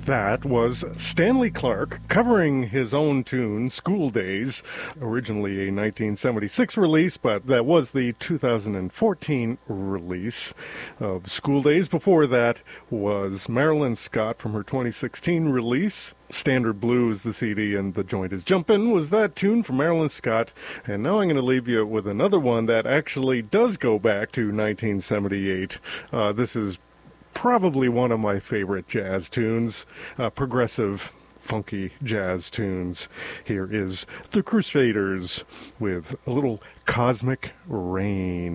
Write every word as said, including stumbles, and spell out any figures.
That was Stanley Clarke covering his own tune, School Days, originally a nineteen seventy-six release, but that was the two thousand fourteen release of School Days. Before that was Marilyn Scott from her twenty sixteen release. Standard Blue is the C D, and The Joint is Jumpin' was that tune from Marilyn Scott. And now I'm going to leave you with another one that actually does go back to nineteen seventy-eight. Uh, this is probably one of my favorite jazz tunes, uh, progressive, funky jazz tunes. Here is The Crusaders with a little Cosmic Rain.